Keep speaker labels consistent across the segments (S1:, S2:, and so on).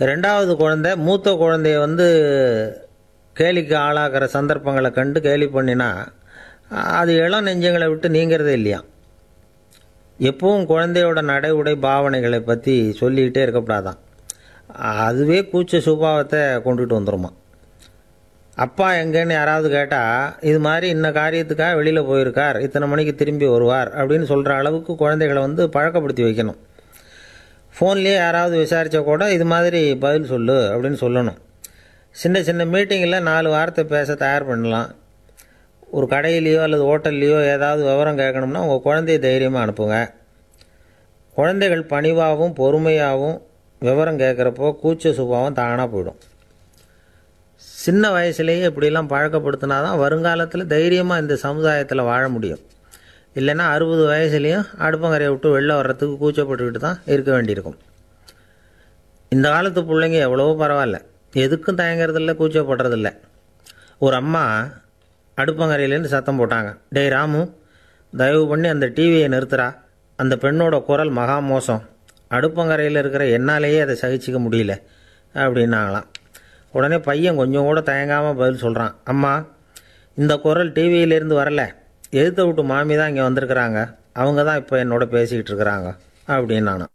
S1: ரெண்டாவது குழந்தை மூத்த குழந்தைய கேலிக்கு ஆளாகிற சந்தர்ப்பங்களை கண்டு கேலி பண்ணினா அது இளம் நெஞ்சங்களை விட்டு நீங்கிறதே இல்லையா. எப்பவும் குழந்தையோட நடை உடை பாவனைகளை பற்றி சொல்லிக்கிட்டே இருக்கக்கூடாதான். அதுவே கூச்ச சுபாவத்தை கொண்டுட்டு வந்துடுமா. அப்பா எங்கேன்னு யாராவது கேட்டால் இது மாதிரி இன்ன காரியத்துக்காக வெளியில் போயிருக்கார், இத்தனை மணிக்கு திரும்பி வருவார் அப்படின்னு சொல்கிற அளவுக்கு குழந்தைகளை பழக்கப்படுத்தி வைக்கணும். ஃபோன்லேயே யாராவது விசாரித்தா கூட இது மாதிரி பதில் சொல்லு அப்படின்னு சொல்லணும். சின்ன சின்ன மீட்டிங்கில் 4 வார்த்தை பேச தயார் பண்ணலாம். ஒரு கடையிலையோ அல்லது ஹோட்டல்லையோ ஏதாவது விவரம் கேட்கணும்னா உங்கள் குழந்தைய தைரியமாக அனுப்புங்க. குழந்தைகள் பணிவாகவும் பொறுமையாகவும் விவரம் கேட்குறப்போ கூச்ச சுபாவம் தானாக போயிடும். சின்ன வயசுலேயே இப்படிலாம் பழக்கப்படுத்தினா தான் வருங்காலத்தில் தைரியமாக இந்த சமுதாயத்தில் வாழ முடியும். இல்லைன்னா 60 வயசுலேயும் அடுப்பங்கரையை விட்டு வெளில வர்றதுக்கு கூச்சப்பட்டுக்கிட்டு தான் இருக்க வேண்டியிருக்கும். இந்த காலத்து பிள்ளைங்க எவ்வளவோ பரவாயில்ல, எதுக்கும் தயங்குறதில்ல, கூச்சப்படுறதில்ல. ஒரு அம்மா அடுப்பங்கரையிலேருந்து சத்தம் போட்டாங்க, டேய் ராமு, தயவு பண்ணி அந்த டிவியை நிறுத்துறா, அந்த பெண்ணோட குரல் மகா மோசம், அடுப்பங்கரையில் இருக்கிற என்னாலேயே அதை சகிச்சிக்க முடியல அப்படின்னாங்களாம். உடனே பையன் கொஞ்சம் கூட தயங்காமல் பதில் சொல்கிறான், அம்மா, இந்த குரல் டிவியிலேருந்து வரல, எதிர்த்த விட்டு மாமி தான் இங்கே வந்திருக்கிறாங்க, அவங்க தான் இப்போ என்னோட பேசிக்கிட்டு இருக்கிறாங்க அப்படின்னு நான்.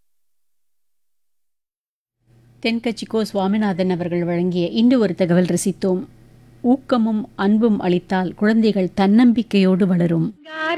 S2: தென்கட்சி கோ சுவாமிநாதன் அவர்கள் வழங்கிய இன்று ஒரு தகவல் ரசித்தோம். ஊக்கமும் அன்பும் அளித்தால் குழந்தைகள் தன்னம்பிக்கையோடு வளரும்.